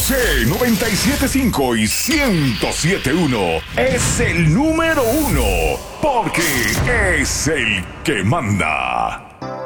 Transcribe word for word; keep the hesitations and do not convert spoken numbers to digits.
C noventa y siete punto cinco y ciento siete punto uno es el número uno porque es el que manda.